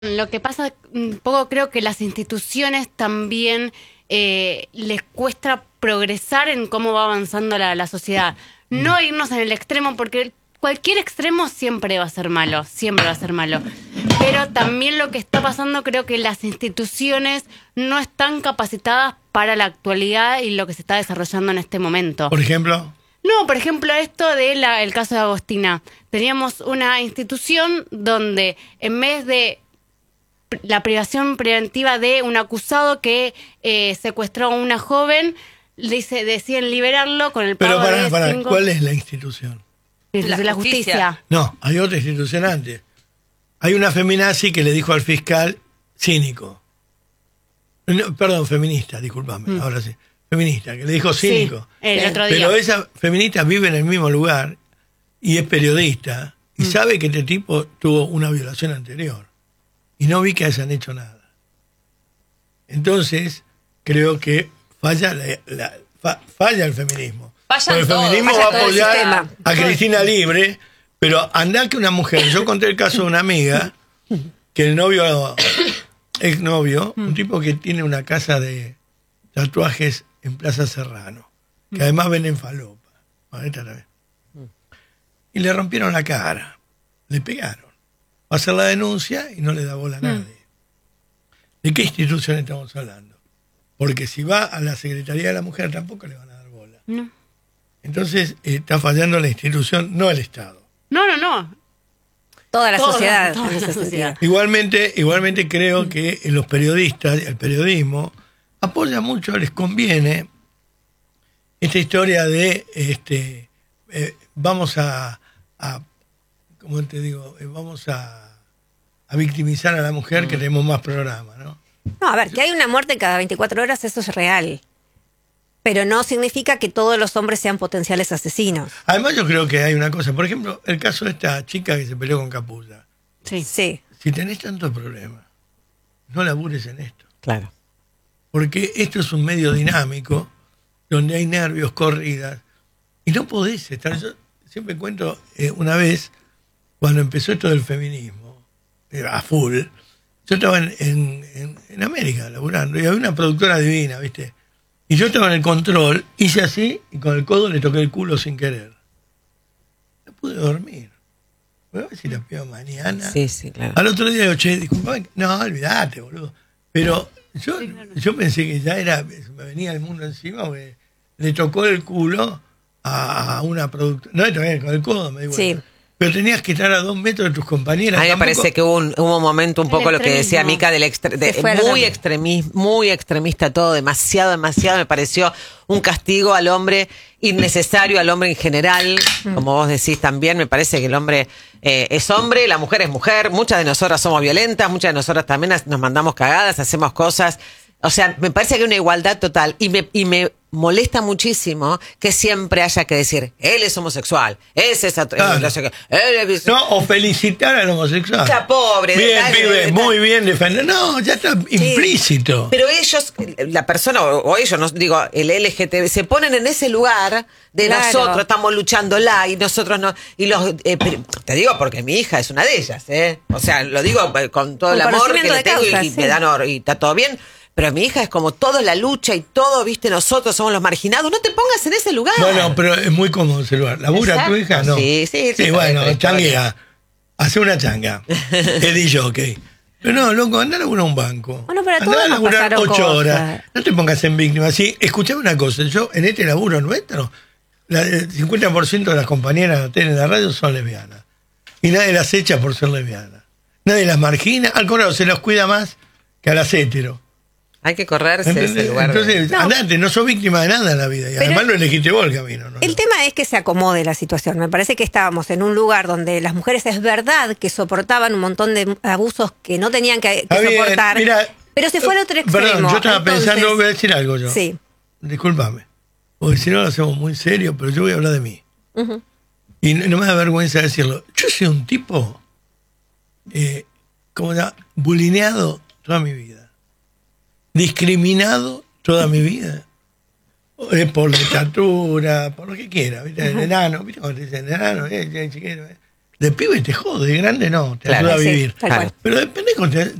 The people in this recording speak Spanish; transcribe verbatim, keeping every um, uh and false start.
Lo que pasa, un poco creo que las instituciones también eh, les cuesta progresar en cómo va avanzando la, la sociedad. No irnos en el extremo, porque cualquier extremo siempre va a ser malo, siempre va a ser malo. Pero también lo que está pasando, creo que las instituciones no están capacitadas para la actualidad y lo que se está desarrollando en este momento. Por ejemplo... No, por ejemplo, esto del el caso de Agostina. Teníamos una institución donde en vez de la privación preventiva de un acusado que eh, secuestró a una joven, dice, deciden liberarlo con el pago Pero para, de para, cinco... ¿cuál es la institución? La, la justicia. justicia. No, hay otra institución antes. Hay una feminazi que le dijo al fiscal cínico. No, perdón, feminista, discúlpame, mm. ahora sí. Feminista, que le dijo cínico. Sí, el otro día. Pero esa feminista vive en el mismo lugar y es periodista y mm. sabe que este tipo tuvo una violación anterior. Y no vi que hayan hecho nada. Entonces, creo que falla, la, la, fa, falla el feminismo. Falla el todo, feminismo falla va a apoyar a Cristina Libre, pero andá que una mujer... Yo conté el caso de una amiga, que el novio, exnovio, un tipo que tiene una casa de tatuajes en Plaza Serrano, que además venden falopa. Y le rompieron la cara, le pegaron. Va a hacer la denuncia y no le da bola a nadie. ¿De qué institución estamos hablando? Porque si va a la Secretaría de la Mujer tampoco le van a dar bola. No. Entonces eh, está fallando la institución, no el Estado. No, no, no. Toda la toda, sociedad. Toda la sociedad. Igualmente, igualmente creo que los periodistas, el periodismo, apoya mucho, les conviene esta historia de este eh, vamos a, a ¿cómo te digo? Eh, vamos a, a victimizar a la mujer, mm. que tenemos más programas, ¿no? No, a ver, que hay una muerte cada veinticuatro horas, eso es real. Pero no significa que todos los hombres sean potenciales asesinos. Además, yo creo que hay una cosa. Por ejemplo, el caso de esta chica que se peleó con Capulla. Sí. Sí. Si tenés tantos problemas, no labures en esto. Claro. Porque esto es un medio dinámico, donde hay nervios, corridas, y no podés estar... Yo siempre cuento eh, una vez, cuando empezó esto del feminismo, a full, yo estaba en, en, en, en América laburando, y había una productora divina, ¿viste? Y yo estaba en el control, hice así, y con el codo le toqué el culo sin querer. No pude dormir. Voy a ver si la pido mañana. Sí, sí, claro. Al otro día digo, che, disculpame, no, olvidate, boludo. Pero yo, sí, claro. yo pensé que ya era, me venía el mundo encima, porque le tocó el culo a una productora. No, también con el codo, me digo. Sí. Pero tenías que estar a dos metros de tus compañeras. A mí me Tampoco... parece que hubo un, hubo un momento un poco el lo que decía Mica del extre, de, muy, extremis, muy extremista todo, demasiado, demasiado. Me pareció un castigo al hombre innecesario, al hombre en general. Mm. Como vos decís también, me parece que el hombre eh, es hombre, la mujer es mujer. Muchas de nosotras somos violentas, muchas de nosotras también nos mandamos cagadas, hacemos cosas. O sea, me parece que hay una igualdad total y me, y me molesta muchísimo que siempre haya que decir, él es homosexual, ese es otro, claro. no sé qué, él es... No, o felicitar al homosexual. Está pobre. Bien, detalle, pibe, detalle. muy bien defender. No, ya está sí. implícito. Pero ellos, la persona, o, o ellos, no digo, el L G T B, se ponen en ese lugar de claro. nosotros, estamos luchándola y nosotros no, y los, eh, te digo porque mi hija es una de ellas, ¿eh? O sea, lo digo con todo el amor que le tengo causa, y, y sí. me dan or, y está todo bien. Pero mi hija es como toda la lucha y todo, viste, nosotros somos los marginados. No te pongas en ese lugar. Bueno, pero es muy cómodo ese lugar. ¿Labura Exacto. tu hija? No. Sí, sí. Sí, sí bueno, changuea. Hace una changa. Edillo, ok. Pero no, loco, andá a laburar a un banco. Bueno, pero andá a laburar ocho cosas. horas. No te pongas en víctima. Sí, escuchame una cosa. Yo, en este laburo nuestro, la, el cincuenta por ciento de las compañeras de hotel en la radio son lesbianas. Y nadie las echa por ser lesbianas. Nadie las margina. Al contrario, se las cuida más que a las hetero. Hay que correrse de ese lugar. Entonces, no. andate, no sos víctima de nada en la vida. Y Pero además lo elegiste vos el camino. ¿no? El tema es que se acomode la situación. Me parece que estábamos en un lugar donde las mujeres es verdad que soportaban un montón de abusos que no tenían que, que bien, soportar. Mira, pero se fue al otro extremo. Perdón, yo estaba Entonces, pensando, voy a decir algo yo. Sí. Discúlpame. Porque si no lo hacemos muy serio, pero yo voy a hablar de mí. Uh-huh. Y no, no me da vergüenza decirlo. Yo soy un tipo, eh, como ya, bulineado toda mi vida. Discriminado toda mi vida eh, por la estatura, por lo que quiera, ¿viste? El enano, ¿viste? Cuando te dicen enano, eh, chiquero, eh. de pibe te jode, de grande no, te Claro, ayuda a sí, vivir. tal cual. Pero de pendejo te,